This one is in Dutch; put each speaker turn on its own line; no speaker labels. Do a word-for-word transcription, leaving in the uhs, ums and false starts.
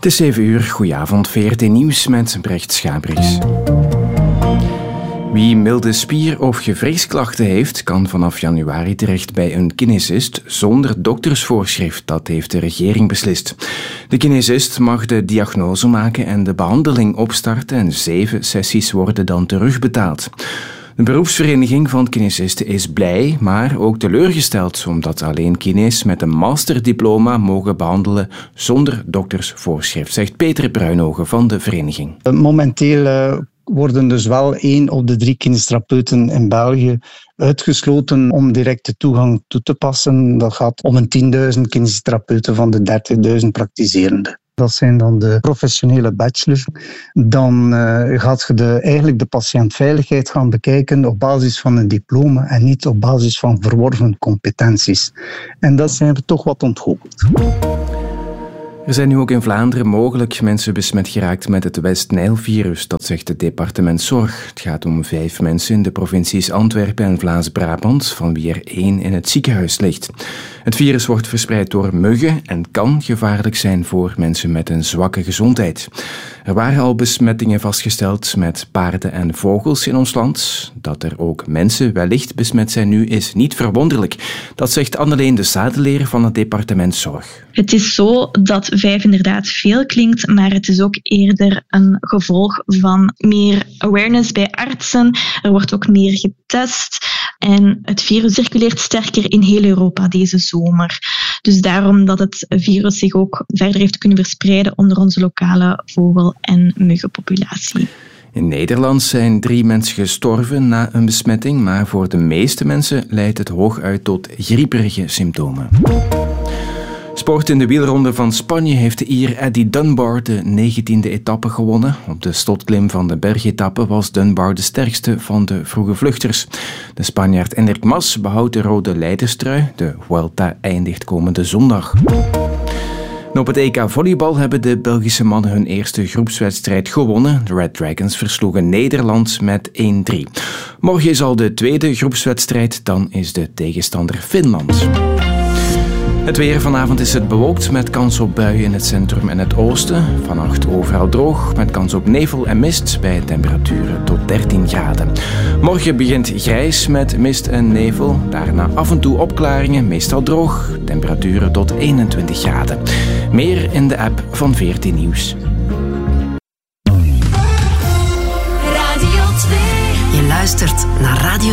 Het is zeven uur, goedenavond, V R T Nieuws met Brecht Schabriks. Wie milde spier- of gewrichtsklachten heeft, kan vanaf januari terecht bij een kinesist zonder doktersvoorschrift. Dat heeft de regering beslist. De kinesist mag de diagnose maken en de behandeling opstarten en zeven sessies worden dan terugbetaald. De beroepsvereniging van kinesisten is blij, maar ook teleurgesteld, omdat alleen kines met een masterdiploma mogen behandelen zonder doktersvoorschrift, zegt Peter Bruinogen van de vereniging.
Momenteel uh, worden dus wel één op de drie kinestherapeuten in België uitgesloten om directe toegang toe te passen. Dat gaat om een tienduizend kinestherapeuten van de dertigduizend praktiserenden. Dat zijn dan de professionele bachelors. Dan uh, gaat je de, eigenlijk de patiëntveiligheid gaan bekijken op basis van een diploma en niet op basis van verworven competenties. En dat zijn we toch wat ontgoocheld.
Er zijn nu ook in Vlaanderen mogelijk mensen besmet geraakt met het West-Nijl-virus, dat zegt het departement Zorg. Het gaat om vijf mensen in de provincies Antwerpen en Vlaams-Brabant, van wie er één in het ziekenhuis ligt. Het virus wordt verspreid door muggen en kan gevaarlijk zijn voor mensen met een zwakke gezondheid. Er waren al besmettingen vastgesteld met paarden en vogels in ons land. Dat er ook mensen wellicht besmet zijn nu is niet verwonderlijk. Dat zegt Anneleen de Zadeleer van het departement Zorg.
Het is zo dat vijf inderdaad veel klinkt, maar het is ook eerder een gevolg van meer awareness bij artsen. Er wordt ook meer getest en het virus circuleert sterker in heel Europa deze zomer. Dus daarom dat het virus zich ook verder heeft kunnen verspreiden onder onze lokale vogel- en muggenpopulatie.
In Nederland zijn drie mensen gestorven na een besmetting, maar voor de meeste mensen leidt het hooguit tot grieperige symptomen. Sport in de wielronde van Spanje heeft de Ier Eddie Dunbar de negentiende etappe gewonnen. Op de slotklim van de bergetappe was Dunbar de sterkste van de vroege vluchters. De Spanjaard Enric Mas behoudt de rode leiderstrui. De Vuelta eindigt komende zondag. En op het E K volleybal hebben de Belgische mannen hun eerste groepswedstrijd gewonnen. De Red Dragons versloegen Nederland met één drie. Morgen is al de tweede groepswedstrijd, dan is de tegenstander Finland. Het weer. Vanavond is het bewolkt met kans op buien in het centrum en het oosten. Vannacht overal droog met kans op nevel en mist bij temperaturen tot dertien graden. Morgen begint grijs met mist en nevel. Daarna af en toe opklaringen, meestal droog. Temperaturen tot eenentwintig graden. Meer in de app van V R T Nieuws.
Radio twee. Je luistert naar Radio